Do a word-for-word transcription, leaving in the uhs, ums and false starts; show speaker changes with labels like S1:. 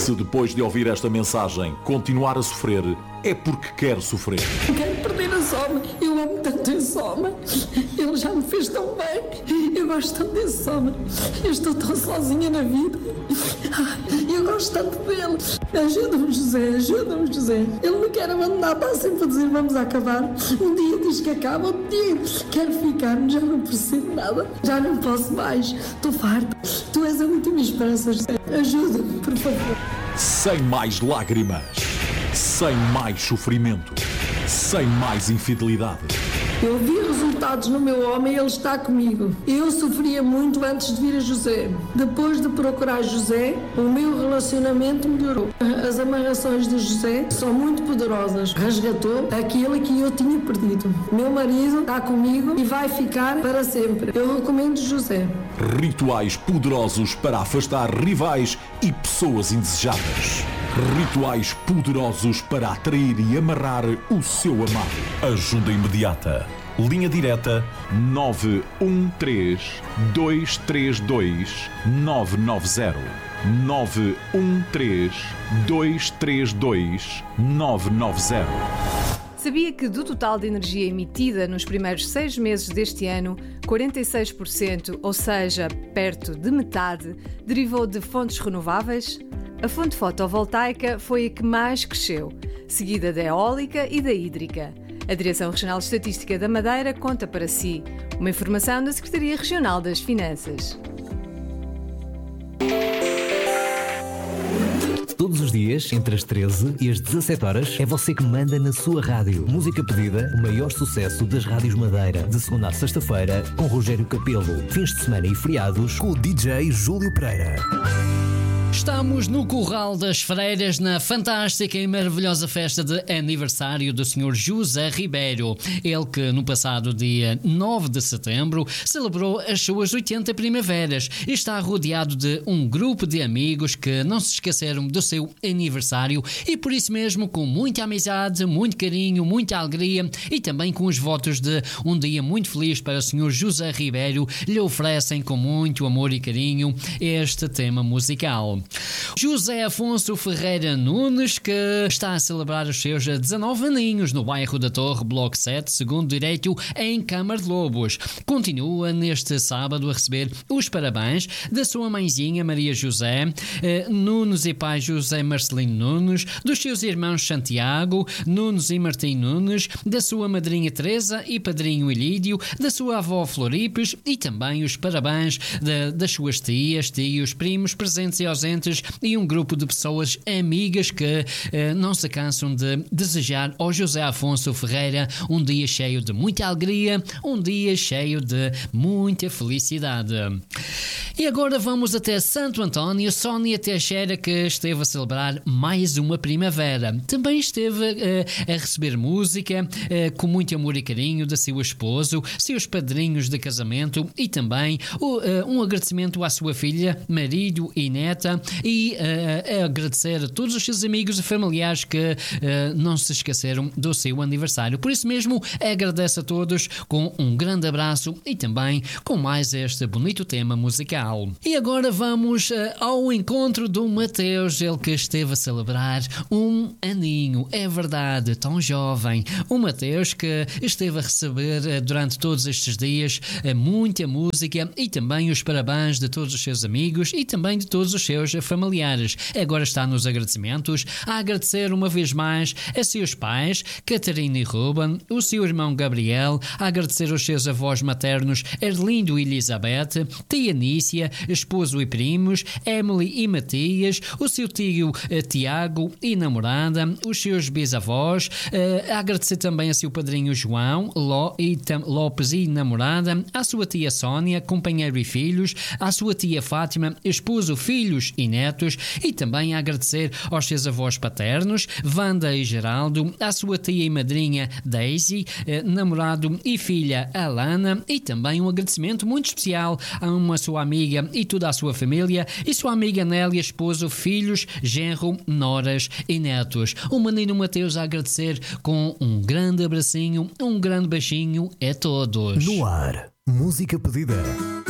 S1: Se depois de ouvir esta mensagem continuar a sofrer, é porque quer sofrer.
S2: Eu quero perder esse homem. Eu amo tanto esse homem. Ele já me fez tão bem. Eu gosto tanto desse homem. Eu estou tão sozinha na vida. Eu gosto tanto dele. Ajuda-me, José. Ajuda-me, José. Ele me quer abandonar. Está sempre a dizer vamos acabar. Um dia diz que acaba. Outro dia quero ficar. Já não percebo nada. Já não posso mais. Estou farta. Tu és a última esperança, José. Ajuda-me, por favor.
S1: Sem mais lágrimas. Sem mais sofrimento. Sem mais infidelidade.
S2: Eu vi resultados no meu homem e ele está comigo. Eu sofria muito antes de vir a José. Depois de procurar José, o meu relacionamento melhorou. As amarrações de José são muito poderosas. Resgatou aquilo que eu tinha perdido. Meu marido está comigo e vai ficar para sempre. Eu recomendo José.
S1: Rituais poderosos para afastar rivais e pessoas indesejadas. Rituais poderosos para atrair e amarrar o seu amado. Ajuda imediata. Linha direta nove um três, dois três dois, nove nove zero. nove um três, dois três dois, nove nove zero.
S3: Sabia que do total de energia emitida nos primeiros seis meses deste ano, quarenta e seis por cento, ou seja, perto de metade, derivou de fontes renováveis? A fonte fotovoltaica foi a que mais cresceu, seguida da eólica e da hídrica. A Direção Regional de Estatística da Madeira conta para si. Uma informação da Secretaria Regional das Finanças.
S4: Todos os dias, entre as treze e as dezassete horas, é você que manda na sua rádio. Música pedida, o maior sucesso das rádios Madeira. De segunda a sexta-feira, com Rogério Capelo. Fins de semana e feriados, com o D J Júlio Pereira.
S5: Estamos no Curral das Freiras, na fantástica e maravilhosa festa de aniversário do senhor José Ribeiro. Ele que no passado dia nove de setembro celebrou as suas oitenta primaveras e está rodeado de um grupo de amigos que não se esqueceram do seu aniversário e por isso mesmo com muita amizade, muito carinho, muita alegria e também com os votos de um dia muito feliz para o senhor José Ribeiro, lhe oferecem com muito amor e carinho este tema musical. José Afonso Ferreira Nunes, que está a celebrar os seus dezanove aninhos no bairro da Torre, Bloco sete, segundo direito, em Câmara de Lobos. Continua neste sábado a receber os parabéns da sua mãezinha Maria José eh, Nunes e pai José Marcelino Nunes, dos seus irmãos Santiago Nunes e Martim Nunes, da sua madrinha Teresa e padrinho Ilídio, da sua avó Floripes e também os parabéns de, das suas tias, tios, primos, presentes e ausentes e um grupo de pessoas amigas que eh, não se cansam de desejar ao José Afonso Ferreira um dia cheio de muita alegria, um dia cheio de muita felicidade. E agora vamos até Santo António. Sónia Teixeira, que esteve a celebrar mais uma primavera, também esteve eh, a receber música eh, com muito amor e carinho de seu esposo, seus padrinhos de casamento e também o, eh, um agradecimento à sua filha, marido e neta, e uh, agradecer a todos os seus amigos e familiares que uh, não se esqueceram do seu aniversário. Por isso mesmo, agradece a todos com um grande abraço e também com mais este bonito tema musical. E agora vamos uh, ao encontro do Mateus, ele que esteve a celebrar um aninho, é verdade, tão jovem. O Mateus que esteve a receber uh, durante todos estes dias uh, muita música e também os parabéns de todos os seus amigos e também de todos os seus familiares. Agora está nos agradecimentos a agradecer uma vez mais a seus pais, Catarina e Ruben, o seu irmão Gabriel, a agradecer aos seus avós maternos Erlindo e Elizabeth, tia Nícia, esposo e primos, Emily e Matias, o seu tio eh, Tiago e namorada, os seus bisavós, eh, a agradecer também a seu padrinho João Ló e tam, Lopes e namorada, à sua tia Sónia, companheiro e filhos, à sua tia Fátima, esposo, filhos e netos, e também a agradecer aos seus avós paternos, Wanda e Geraldo, à sua tia e madrinha Daisy, eh, namorado e filha Alana, e também um agradecimento muito especial a uma sua amiga e toda a sua família, e sua amiga Nélia, esposo, filhos, genro, noras e netos. O menino Mateus a agradecer com um grande abracinho, um grande beijinho a todos.
S4: No ar, música pedida.